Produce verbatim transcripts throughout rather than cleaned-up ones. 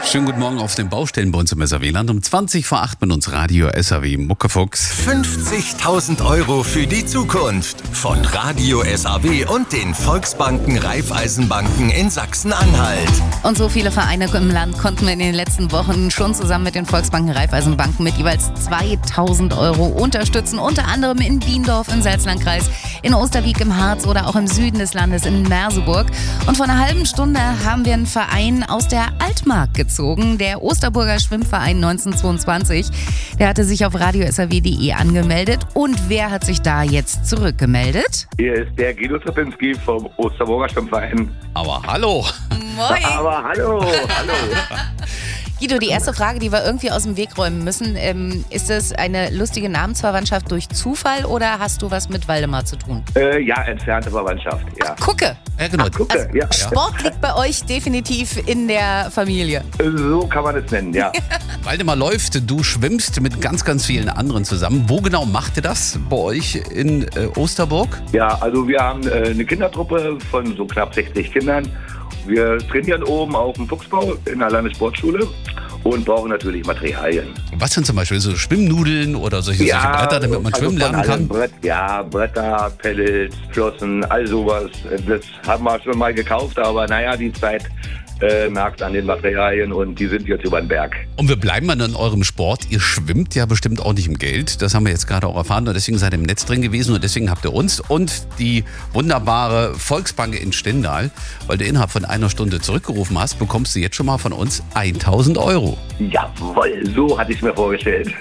Schönen guten Morgen auf den Baustellen bei uns im S R W-Land. Um zwanzig vor acht mit uns Radio S R W Muckefuchs. fünfzigtausend Euro für die Zukunft von Radio S R W und den Volksbanken Raiffeisenbanken in Sachsen-Anhalt. Und so viele Vereine im Land konnten wir in den letzten Wochen schon zusammen mit den Volksbanken Raiffeisenbanken mit jeweils zweitausend Euro unterstützen. Unter anderem in Biendorf im Salzlandkreis, in Osterwieck im Harz oder auch im Süden des Landes in Merseburg. Und vor einer halben Stunde haben wir einen Verein aus der Altmark gezogen. Der Osterburger Schwimmverein neunzehnhundertzweiundzwanzig. Der hatte sich auf radio s r w punkt de angemeldet. Und wer hat sich da jetzt zurückgemeldet? Hier ist der Guido Zipinski vom Osterburger Schwimmverein. Aber hallo. Moin. Aber hallo, hallo. Guido, die erste Frage, die wir irgendwie aus dem Weg räumen müssen, ähm, ist es eine lustige Namensverwandtschaft durch Zufall oder hast du was mit Waldemar zu tun? Äh, ja, entfernte Verwandtschaft, ja. Gucke. Ja, genau. Ach, gucke, Also, ja. Sport liegt bei euch definitiv in der Familie. So kann man es nennen, ja. Waldemar läuft, du schwimmst mit ganz, ganz vielen anderen zusammen. Wo genau macht ihr das bei euch in äh, Osterburg? Ja, also wir haben äh, eine Kindertruppe von so knapp sechzig Kindern. Wir trainieren oben auf dem Fuchsbau in der Landessportschule und brauchen natürlich Materialien. Was sind zum Beispiel so Schwimmnudeln oder solche, solche Bretter, damit man also schwimmen von lernen kann? allem Brett, ja, Bretter, Pellets, Flossen, all sowas. Das haben wir schon mal gekauft, aber naja, die Zeit äh, merkt an den Materialien und die sind jetzt über den Berg. Und wir bleiben mal in eurem Sport. Ihr schwimmt ja bestimmt ordentlich im Geld. Das haben wir jetzt gerade auch erfahren. Und deswegen seid ihr im Netz drin gewesen. Und deswegen habt ihr uns und die wunderbare Volksbank in Stendal, weil du innerhalb von einer Stunde zurückgerufen hast, bekommst du jetzt schon mal von uns tausend Euro. Jawohl, so hatte ich es mir vorgestellt.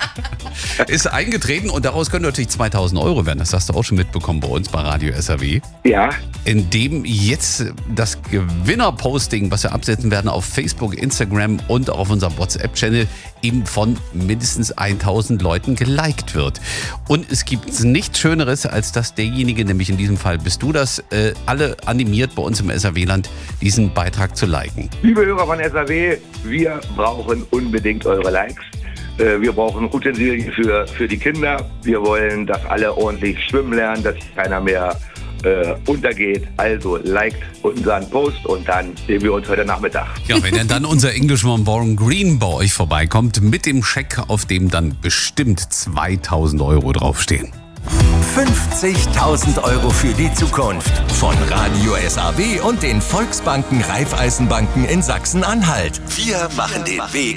Ist eingetreten und daraus können natürlich zweitausend Euro werden. Das hast du auch schon mitbekommen bei uns bei Radio S R W. Ja. In dem jetzt das Gewinnerposting, was wir absetzen werden auf Facebook, Instagram und auch auf unserem WhatsApp-Channel, eben von mindestens tausend Leuten geliked wird. Und es gibt nichts Schöneres, als dass derjenige, nämlich in diesem Fall bist du das, äh, alle animiert bei uns im S R W-Land, diesen Beitrag zu liken. Liebe Hörer von S R W, wir brauchen unbedingt eure Likes. Äh, Wir brauchen Utensilien für, für die Kinder. Wir wollen, dass alle ordentlich schwimmen lernen, dass keiner mehr äh, untergeht. Also liked unseren Post und dann sehen wir uns heute Nachmittag. Ja, wenn dann unser Englishman Warren Green bei euch vorbeikommt, mit dem Scheck, auf dem dann bestimmt zweitausend Euro draufstehen. fünfzigtausend Euro für die Zukunft von Radio S R W und den Volksbanken Raiffeisenbanken in Sachsen-Anhalt. Wir machen den Weg